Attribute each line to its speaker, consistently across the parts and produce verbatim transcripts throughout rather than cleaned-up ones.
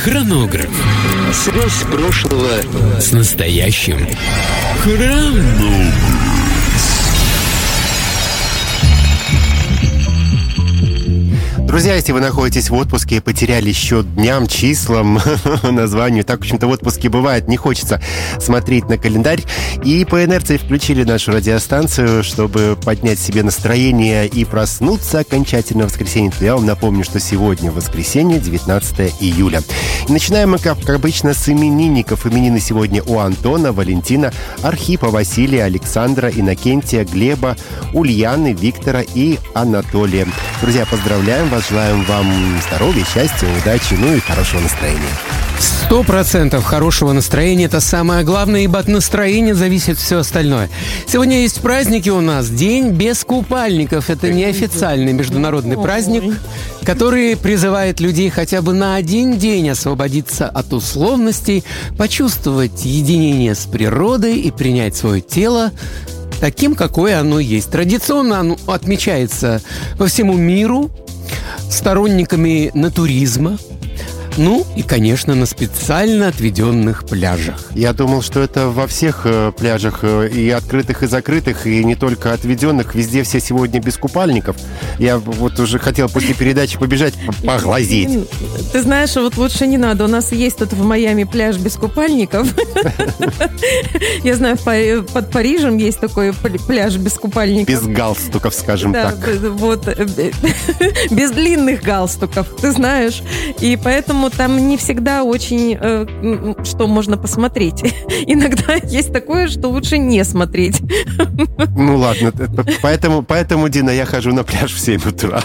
Speaker 1: Хронограф.
Speaker 2: Связь прошлого
Speaker 1: с настоящим. Хронограф.
Speaker 3: Друзья, если вы находитесь в отпуске и потеряли счет дням, числам, названию, так, в общем-то, в отпуске бывает, не хочется смотреть на календарь, и по инерции включили нашу радиостанцию, чтобы поднять себе настроение и проснуться окончательно в воскресенье. Я вам напомню, что сегодня воскресенье, девятнадцатое июля. И начинаем мы, как обычно, с именинников. Именины сегодня у Антона, Валентина, Архипа, Василия, Александра, Иннокентия, Глеба, Ульяны, Виктора и Анатолия. Друзья, поздравляем вас, желаем вам здоровья, счастья, удачи, ну и хорошего настроения.
Speaker 1: Сто процентов хорошего настроения – это самое главное, ибо от настроения зависит все остальное. Сегодня есть праздники у нас. День без купальников. Это неофициальный международный праздник, который призывает людей хотя бы на один день освободиться от условностей, почувствовать единение с природой и принять свое тело таким, какое оно есть. Традиционно оно отмечается по всему миру сторонниками натуризма, ну и, конечно, на специально отведенных пляжах.
Speaker 3: Я думал, что это во всех э, пляжах, э, и открытых, и закрытых, и не только отведенных. Везде все сегодня без купальников. Я вот уже хотел после передачи побежать поглазеть.
Speaker 4: Ты знаешь, вот лучше не надо. У нас есть тут в Майами пляж без купальников. Я знаю, под Парижем есть такой пляж без купальников.
Speaker 3: Без галстуков, скажем так.
Speaker 4: Вот. Без длинных галстуков, ты знаешь. И поэтому там не всегда очень, э, что можно посмотреть. Иногда есть такое, что лучше не смотреть.
Speaker 3: Ну ладно, поэтому, поэтому, Дина, я хожу на пляж в семь утра.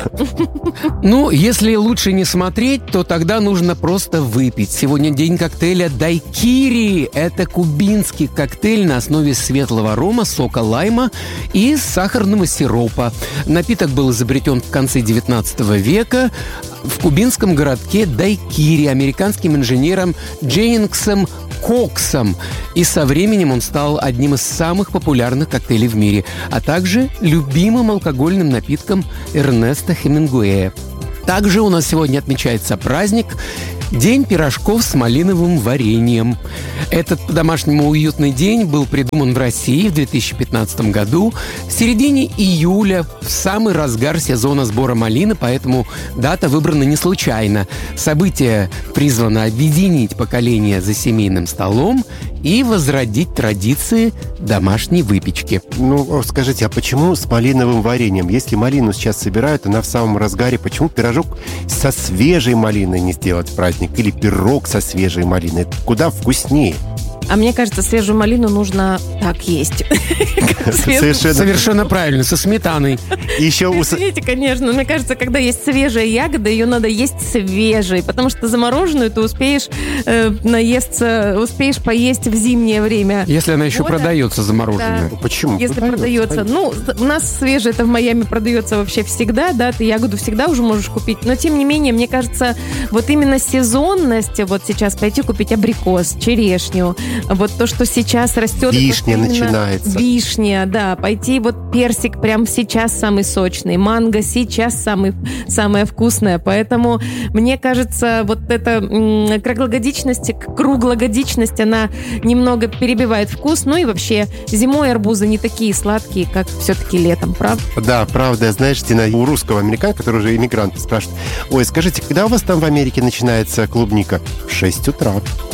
Speaker 1: Ну, если лучше не смотреть, то тогда нужно просто выпить. Сегодня день коктейля дайкири. Это кубинский коктейль на основе светлого рома, сока лайма и сахарного сиропа. Напиток был изобретен в конце девятнадцатого века в кубинском городке Дайкири американским инженером Дженнингсом Коксом. И со временем он стал одним из самых популярных коктейлей в мире, а также любимым алкогольным напитком Эрнеста Хемингуэя. Также у нас сегодня отмечается праздник День пирожков с малиновым вареньем. Этот по-домашнему уютный день был придуман в России в две тысячи пятнадцатом году в середине июля, в самый разгар сезона сбора малины, поэтому дата выбрана не случайно. Событие призвано объединить поколения за семейным столом и возродить традиции домашней выпечки.
Speaker 3: Ну, скажите, а почему с малиновым вареньем? Если малину сейчас собирают, она в самом разгаре, почему пирожок со свежей малиной не сделать в праздник? Или пирог со свежей малиной? Это куда вкуснее.
Speaker 4: А мне кажется, свежую малину нужно так есть.
Speaker 3: Совершенно,
Speaker 1: Совершенно правильно, со сметаной.
Speaker 3: Еще
Speaker 4: Видите, конечно, мне кажется, когда есть свежая ягода, ее надо есть свежей, потому что замороженную ты успеешь э, наесться, успеешь поесть в зимнее время.
Speaker 1: Если она еще
Speaker 4: Вот,
Speaker 1: продается замороженная.
Speaker 4: да.
Speaker 3: Почему?
Speaker 4: Если продается. продается. Ну, у нас свежая это в Майами продается вообще всегда, да, ты ягоду всегда уже можешь купить. Но, тем не менее, мне кажется, вот именно сезонность, вот сейчас пойти купить абрикос, черешню, вот то, что сейчас растет.
Speaker 3: Вишня начинается.
Speaker 4: Вишня, да. Пойти вот персик прямо сейчас самый сочный. Манго сейчас самый, самое вкусное. Поэтому, мне кажется, вот эта м- круглогодичность, круглогодичность, она немного перебивает вкус. Ну и вообще, зимой арбузы не такие сладкие, как все-таки летом, правда?
Speaker 3: Да, правда. Знаешь, Дина, у русского американца, который уже иммигрант, спрашивает: ой, скажите, когда у вас там в Америке начинается клубника? В шесть утра.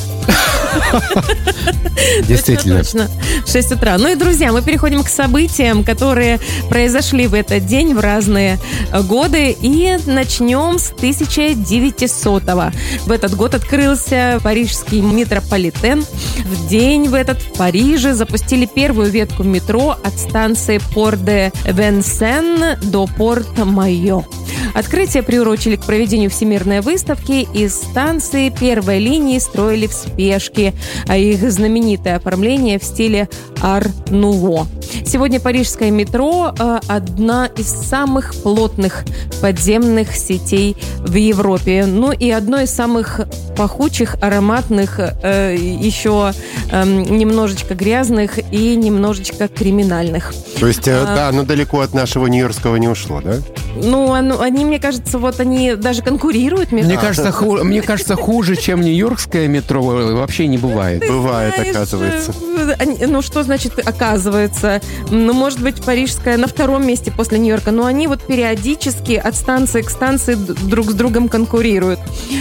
Speaker 1: Действительно.
Speaker 4: Точно, точно. шесть утра. Ну и, друзья, мы переходим к событиям, которые произошли в этот день в разные годы. И начнем с тысяча девятисотого. В этот год открылся парижский метрополитен. В день в этот в Париже запустили первую ветку метро от станции Порт-де-Венсен до Порт-Майо. Открытие приурочили к проведению Всемирной выставки. Из станции первой линии строили в спешке, а их знаменитое оформление в стиле ар-нуво. Сегодня парижское метро э, одна из самых плотных подземных сетей в Европе. Ну и одно из самых пахучих, ароматных, э, еще э, немножечко грязных и немножечко криминальных.
Speaker 3: То есть, э,
Speaker 4: а,
Speaker 3: да, оно далеко от нашего нью-йоркского не ушло, да?
Speaker 4: Ну, оно- они, мне кажется, вот они даже конкурируют между
Speaker 1: Мне кажется, ху- мне кажется, хуже, чем нью-йоркское метро, вообще не бывает.
Speaker 3: Бывает,
Speaker 4: Знаешь,
Speaker 3: оказывается.
Speaker 4: э, они- Ну, что значит оказывается? Ну, может быть, парижская на втором месте после Нью-Йорка, но они вот периодически от станции к станции д- друг с другом конкурируют.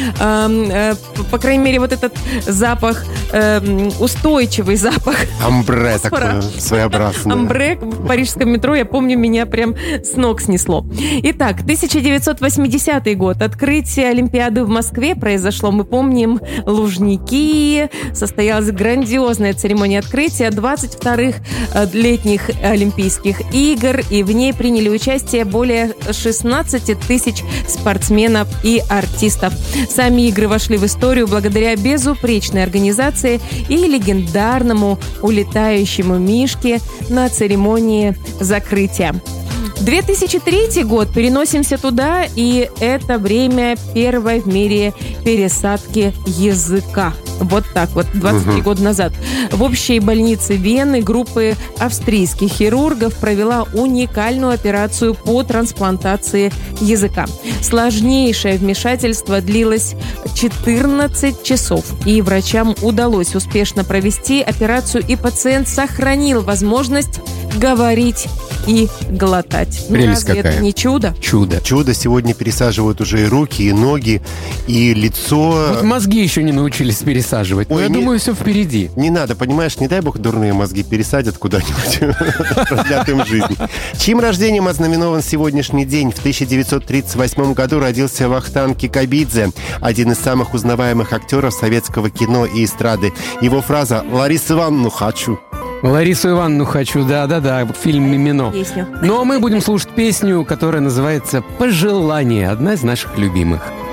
Speaker 4: Эм, э, п- По крайней мере, вот этот запах, эм, устойчивый запах
Speaker 3: Амбре
Speaker 4: Фосфора.
Speaker 3: такое своеобразное.
Speaker 4: амбре в парижском метро, я помню, меня прям с ног снесло. Итак, тысяча девятьсот восьмидесятый год. Открытие Олимпиады в Москве произошло. Мы помним Лужники. Состоялась грандиозная церемония открытия двадцать вторых э, летних Олимпийских игр. И в ней приняли участие более шестнадцать тысяч спортсменов и артистов. Сами игры вошли в историю благодаря безупречной организации и легендарному улетающему мишке на церемонии закрытия. две тысячи третий год. Переносимся туда, и это время первой в мире пересадки языка. Вот так вот, двадцать три года назад. В общей больнице Вены группы австрийских хирургов провела уникальную операцию по трансплантации языка. Сложнейшее вмешательство длилось четырнадцать часов, и врачам удалось успешно провести операцию, и пациент сохранил возможность говорить и глотать. Ну,
Speaker 1: Прелесть
Speaker 4: разве
Speaker 1: какая.
Speaker 4: это не чудо?
Speaker 1: Чудо.
Speaker 3: Чудо, сегодня пересаживают уже и руки, и ноги, и лицо.
Speaker 1: Вот мозги еще не научились пересаживать. Но
Speaker 3: Ой,
Speaker 1: я
Speaker 3: не-
Speaker 1: думаю, все впереди.
Speaker 3: Не надо, понимаешь, не дай бог дурные мозги пересадят куда-нибудь, продлят им жизнь. Чьим рождением ознаменован сегодняшний день? В тысяча девятьсот тридцать восьмом году родился Вахтанг Кикабидзе, один из самых узнаваемых актеров советского кино и эстрады. Его фраза «Ларису Ивановну хочу».
Speaker 1: Ларису Ивановну хочу, да-да-да, фильм «Мимино».
Speaker 4: Песню.
Speaker 1: Ну, а мы будем слушать песню, которая называется «Пожелание», одна из наших любимых.